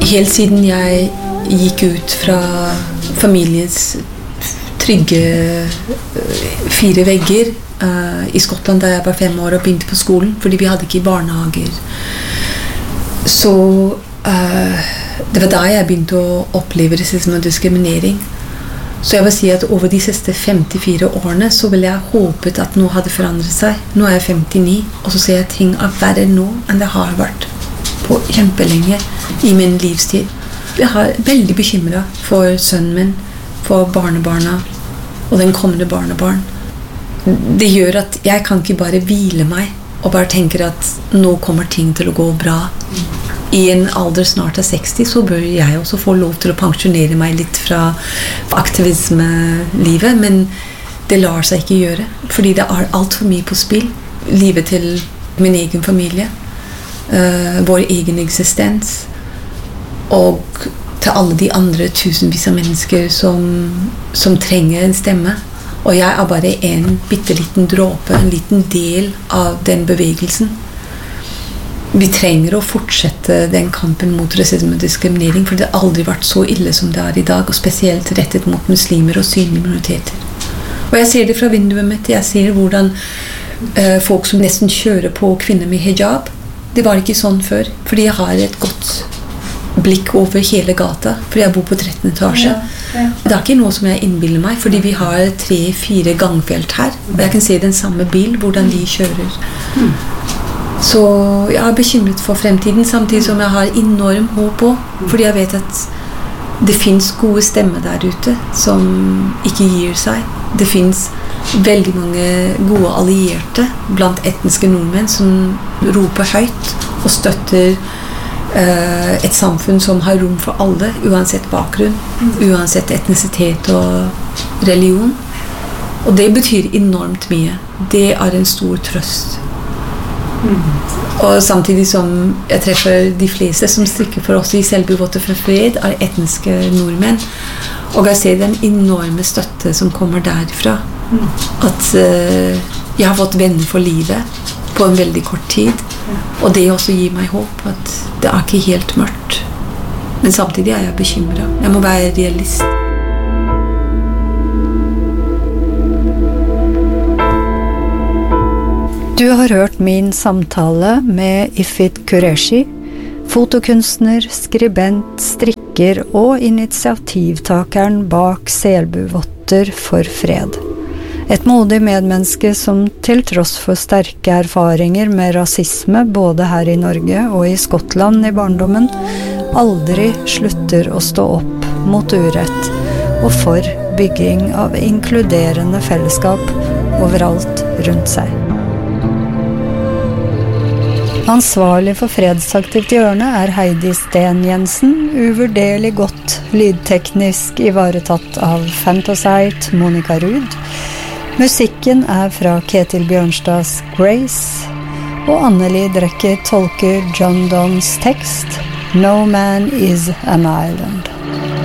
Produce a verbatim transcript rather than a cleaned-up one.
Helt siden jeg gikk ut fra familiens trygge fire vegger uh, i Skottland da jeg var fem år og begynte på skolen, fordi vi hadde ikke barnehager. Så uh, det var da jeg begynte å oppleve rasisme og diskriminering. Så jeg vil si at over de siste femtifire årene så vil jeg håpet at noe hadde forandret seg. Nå er jeg femtini, og så ser jeg at ting er verre nå enn det har vært på kjempelenge i min livstid. Jeg er veldig bekymret for sønnen min, for barnebarna og den kommende barnebarn. Det gjør at jeg kan ikke bare hvile meg og bare tenker at nå kommer ting til å gå bra. I en alder snart av seksti så bør jeg også få lov til å pensjonere meg litt fra aktivismelivet, men det lar seg ikke gjøre, fordi det er alt for mye på spill. Livet til min egen familie, uh, vår egen eksistens, og til alle de andre tusenvis av mennesker som, som trenger en stemme. Og jeg er bare en bitteliten dråpe, en liten del av den bevegelsen. Vi trenger å fortsette den kampen mot rasisme og diskriminering, for det har aldri vært så ille som det er i dag, og spesielt rettet mot muslimer og synlige minoriteter. Og jeg ser det fra vinduet mitt, jeg ser hvordan uh, folk som nesten kjører på kvinner med hijab, det var ikke sånn før, fordi jeg har et godt blikk over hele gata, fordi jeg bor på trettende etasje. Ja, ja. Det er ikke noe som jeg innbiller meg, fordi vi har tre-fire gangfelt her, og jeg kan se den samme bil, hvordan de kjører. Mm. Så jeg er bekymret for fremtiden, samtidig som jeg har enorm håp på, fordi jeg vet at det finnes gode stemmer der ute som ikke gir seg. Det finnes veldig mange gode allierte blant etniske nordmenn som roper høyt og støtter Uh, et samfunn som har rom for alle, uansett bakgrunn, uansett etnisitet og religion. Og det betyr enormt mye. Det er en stor trøst. Mm. Og samtidig som jeg treffer de fleste som strikker for oss i Selbuvotter for fred, er etniske nordmenn. Og jeg ser den enorme støtte som kommer derifra. Mm. At uh, jeg har fått venner for livet på en veldig kort tid. Og det også gir meg håp at det er ikke helt mørkt. Men samtidig er jeg bekymret. Jeg må være realist. Du har hørt min samtale med Ifit Qureshi, fotokunstner, skribent, strikker og initiativtakeren bak Selbuvotter for fred. Et modig medmenneske som til tross for sterke erfaringer med rasisme både her i Norge og i Skottland i barndommen, aldri slutter å stå opp mot urett og for bygging av inkluderende fellesskap overalt rundt seg. Ansvarlig for Fredsaktivt hjørne er Heidi Sten Jensen, uvurderlig godt lydteknisk ivaretatt av Fantosite Monica Ruud. Musikken er fra Ketil Bjørnstads Grace, og Anneli Drekker tolker John Donnes tekst «No man is an island».